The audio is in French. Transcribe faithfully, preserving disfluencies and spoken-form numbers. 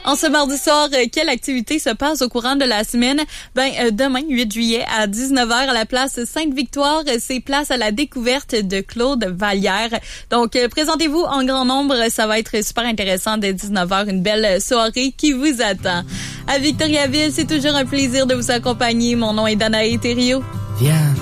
En ce mardi soir, quelle activité se passe au courant de la semaine? Ben, euh, demain, huit juillet, à dix-neuf heures, à la place Sainte-Victoire, c'est place à la découverte de Claude Vallière. Donc, euh, présentez-vous en grand nombre. Ça va être super intéressant dès dix-neuf heures. Une belle soirée qui vous attend. À Victoriaville, c'est toujours un plaisir de vous accompagner. Mon nom est Danae Thériault. Viens